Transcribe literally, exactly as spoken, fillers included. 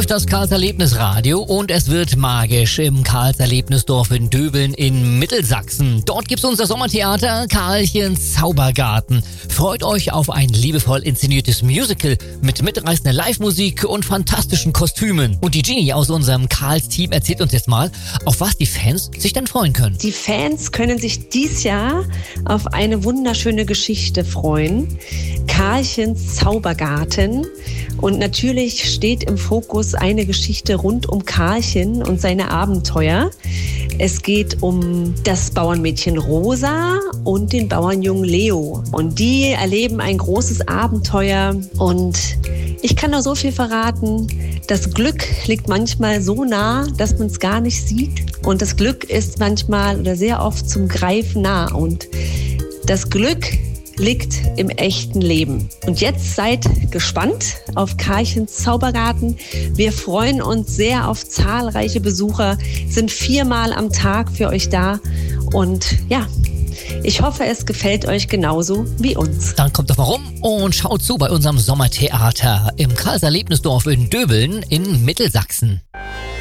läuft das Karls Erlebnisradio und es wird magisch im Karls Erlebnisdorf in Döbeln in Mittelsachsen. Dort gibt's unser Sommertheater Karlchens Zaubergarten. Freut euch auf ein liebevoll inszeniertes Musical mit mitreißender Live-Musik und fantastischen Kostümen. Und die Genie aus unserem Karls-Team erzählt uns jetzt mal, auf was die Fans sich denn freuen können. Die Fans können sich dies Jahr auf eine wunderschöne Geschichte freuen. Karlchens Zaubergarten. Und natürlich steht im Fokus eine Geschichte rund um Karlchen und seine Abenteuer. Es geht um das Bauernmädchen Rosa und den Bauernjungen Leo. Und die erleben ein großes Abenteuer. Und ich kann nur so viel verraten. Das Glück liegt manchmal so nah, dass man es gar nicht sieht. Und das Glück ist manchmal oder sehr oft zum Greifen nah. Und das Glück liegt im echten Leben. Und jetzt seid gespannt auf Karlchens Zaubergarten. Wir freuen uns sehr auf zahlreiche Besucher, sind viermal am Tag für euch da. Und ja, ich hoffe, es gefällt euch genauso wie uns. Dann kommt doch mal rum und schaut zu bei unserem Sommertheater im Karls Erlebnisdorf in Döbeln in Mittelsachsen.